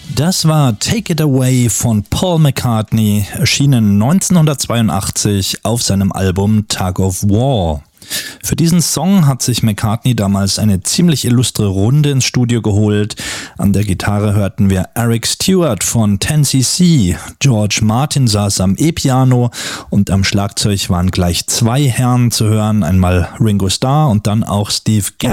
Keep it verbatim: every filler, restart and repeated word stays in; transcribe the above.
Das war Take It Away von Paul McCartney, erschienen neunzehnhundertzweiundachtzig auf seinem Album Tug of War. Für diesen Song hat sich McCartney damals eine ziemlich illustre Runde ins Studio geholt. An der Gitarre hörten wir Eric Stewart von ten C C, George Martin saß am E-Piano und am Schlagzeug waren gleich zwei Herren zu hören, einmal Ringo Starr und dann auch Steve Gadd.